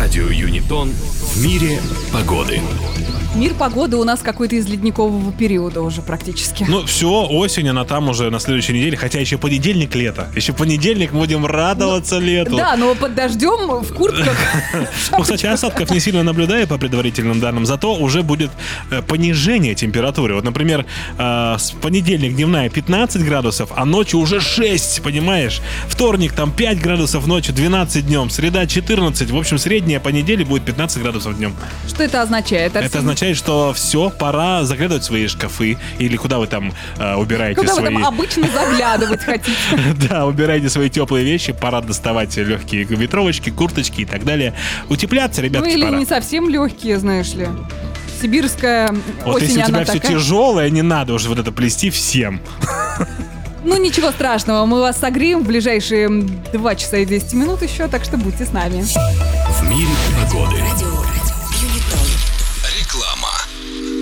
Радио Юнитон в мире погоды. Мир погоды у нас какой-то из ледникового периода уже практически. Ну, все, осень, она там уже на следующей неделе, хотя еще понедельник лето. Еще понедельник будем радоваться лету. Да, но под дождем в куртках. Ну, кстати, осадков не сильно наблюдаю по предварительным данным, зато уже будет понижение температуры. Вот, например, с понедельник дневная 15 градусов, а ночью уже 6, понимаешь? Вторник там 5 градусов ночью, 12 днем, среда 14. В общем, средняя по неделе будет 15 градусов днем. Что это означает? Это означает, что все, пора заглядывать в свои шкафы. Или куда вы там убираете Куда свои... вы там обычно заглядывать хотите? Да, убирайте свои теплые вещи, пора доставать легкие ветровочки, курточки и так далее. Утепляться, Ну ребятки, или пора. не совсем легкие, знаешь ли. Сибирская Вот осень, если у она тебя все такая. тяжелое, не надо уже вот это плести всем. Ну ничего страшного, мы вас согреем в ближайшие 2 часа и 10 минут еще, так что будьте с нами. В мире погоды. Радио Юнитон. Реклама.